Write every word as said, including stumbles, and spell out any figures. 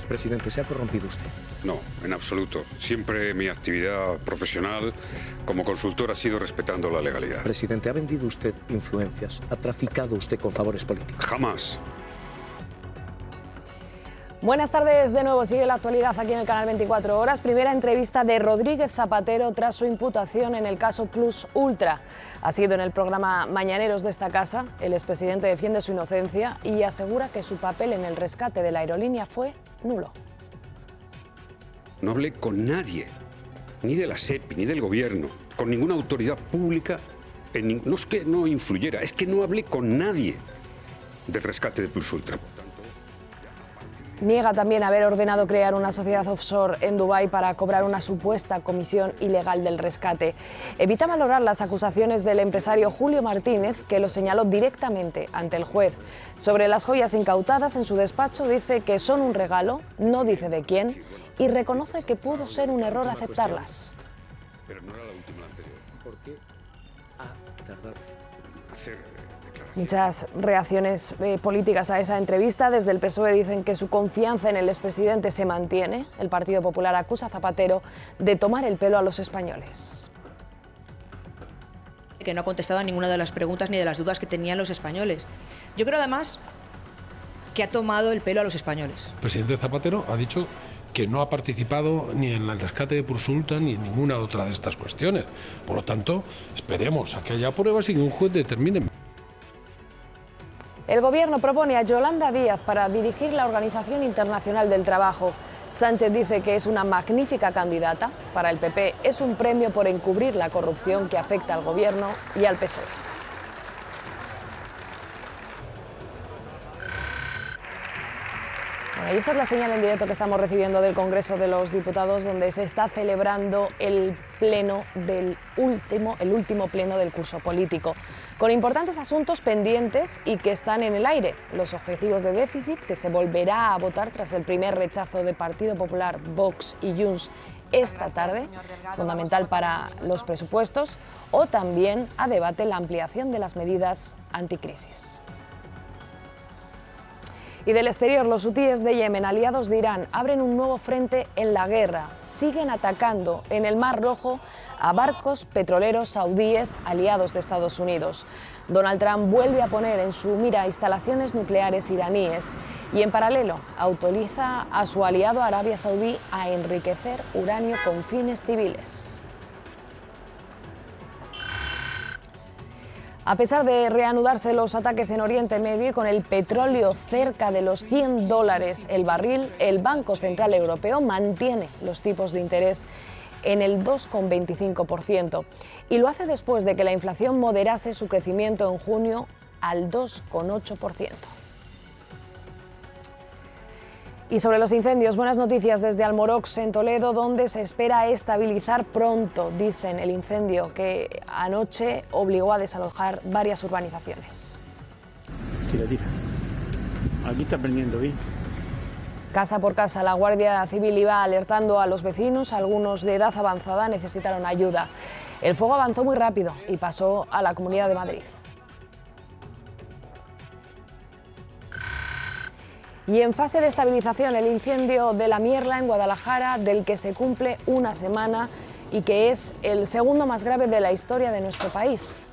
Presidente, ¿se ha corrompido usted? No, en absoluto. Siempre mi actividad profesional como consultor ha sido respetando la legalidad. Presidente, ¿ha vendido usted influencias? ¿Ha traficado usted con favores políticos? Jamás. Buenas tardes de nuevo, sigue la actualidad aquí en el canal veinticuatro horas. Primera entrevista de Rodríguez Zapatero tras su imputación en el caso Plus Ultra. Ha sido en el programa Mañaneros de esta casa. El expresidente defiende su inocencia y asegura que su papel en el rescate de la aerolínea fue nulo. No hablé con nadie, ni de la SEPI, ni del gobierno, con ninguna autoridad pública. En, no es que no influyera, es que no hablé con nadie del rescate de Plus Ultra. Niega también haber ordenado crear una sociedad offshore en Dubái para cobrar una supuesta comisión ilegal del rescate. Evita valorar las acusaciones del empresario Julio Martínez, que lo señaló directamente ante el juez. Sobre las joyas incautadas en su despacho, dice que son un regalo, no dice de quién, y reconoce que pudo ser un error aceptarlas. Pero no era la última, la anterior. ¿Por qué ha tardado? Hacer... Muchas reacciones eh, políticas a esa entrevista. Desde el P S O E dicen que su confianza en el expresidente se mantiene. El Partido Popular acusa a Zapatero de tomar el pelo a los españoles. Que no ha contestado a ninguna de las preguntas ni de las dudas que tenían los españoles. Yo creo además que ha tomado el pelo a los españoles. El presidente Zapatero ha dicho que no ha participado ni en el rescate de Plus Ultra ni en ninguna otra de estas cuestiones. Por lo tanto, esperemos a que haya pruebas y que un juez determine. El Gobierno propone a Yolanda Díaz para dirigir la Organización Internacional del Trabajo. Sánchez dice que es una magnífica candidata. Para el P P es un premio por encubrir la corrupción que afecta al Gobierno y al P S O E. Bueno, y esta es la señal en directo que estamos recibiendo del Congreso de los Diputados, donde se está celebrando el pleno del último, el último pleno del curso político, con importantes asuntos pendientes y que están en el aire. Los objetivos de déficit, que se volverá a votar tras el primer rechazo de Partido Popular, Vox y Junts esta tarde, fundamental para los presupuestos, o también a debate la ampliación de las medidas anticrisis. Y del exterior, los hutíes de Yemen, aliados de Irán, abren un nuevo frente en la guerra. Siguen atacando en el Mar Rojo a barcos petroleros saudíes aliados de Estados Unidos. Donald Trump vuelve a poner en su mira instalaciones nucleares iraníes y, en paralelo, autoriza a su aliado Arabia Saudí a enriquecer uranio con fines civiles. A pesar de reanudarse los ataques en Oriente Medio y con el petróleo cerca de los cien dólares el barril, el Banco Central Europeo mantiene los tipos de interés en el dos coma veinticinco por ciento y lo hace después de que la inflación moderase su crecimiento en junio al dos coma ocho por ciento. Y sobre los incendios, buenas noticias desde Almorox, en Toledo, donde se espera estabilizar pronto, dicen, el incendio que anoche obligó a desalojar varias urbanizaciones. Tira, tira. Aquí está prendiendo bien. Casa por casa, la Guardia Civil iba alertando a los vecinos. Algunos de edad avanzada necesitaron ayuda. El fuego avanzó muy rápido y pasó a la Comunidad de Madrid. Y en fase de estabilización, el incendio de La Mierla en Guadalajara, del que se cumple una semana y que es el segundo más grave de la historia de nuestro país.